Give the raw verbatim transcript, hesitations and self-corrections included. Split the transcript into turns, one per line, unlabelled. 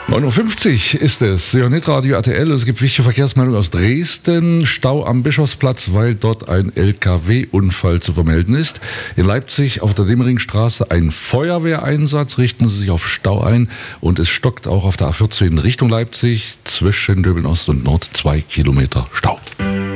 neun Uhr fünfzig ist es. Netradio R T L. Es gibt wichtige Verkehrsmeldungen aus Dresden. Stau am Bischofsplatz, weil dort ein L K W-Unfall zu vermelden ist. In Leipzig auf der Demmeringstraße ein Feuerwehreinsatz. Richten Sie sich auf Stau ein. Und es stockt auch auf der A vierzehn Richtung Leipzig zwischen Döbeln Ost und Nord zwei Kilometer Stau.